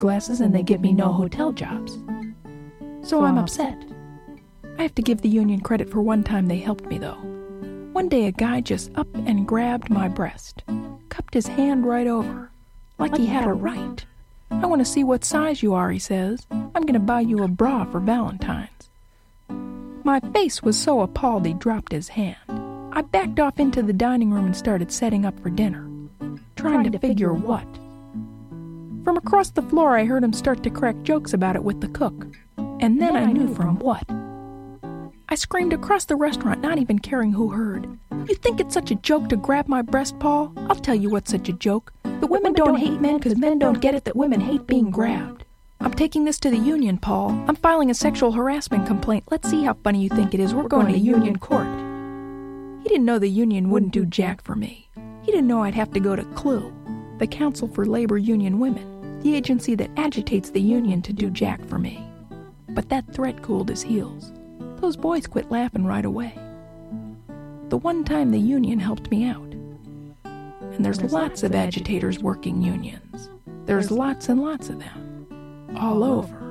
glasses and they give me no hotel jobs. So I'm upset. I have to give the union credit for one time they helped me, though. One day a guy just up and grabbed my breast, cupped his hand right over, like he had a right. I want to see what size you are, he says. I'm going to buy you a bra for Valentine's. My face was so appalled he dropped his hand. I backed off into the dining room and started setting up for dinner, trying to figure what. From across the floor I heard him start to crack jokes about it with the cook, and then I knew from what. I screamed across the restaurant, not even caring who heard. You think it's such a joke to grab my breast, Paul? I'll tell you what's such a joke. The women don't hate men because men don't get it that women hate being grabbed. I'm taking this to the union, Paul. I'm filing a sexual harassment complaint. Let's see how funny you think it is. We're going to union court. He didn't know the union wouldn't do jack for me. He didn't know I'd have to go to CLUE, the Council for Labor Union Women, the agency that agitates the union to do jack for me. But that threat cooled his heels. Those boys quit laughing right away. The one time the union helped me out. And there's lots of agitators working unions. There's lots and lots of them. All over.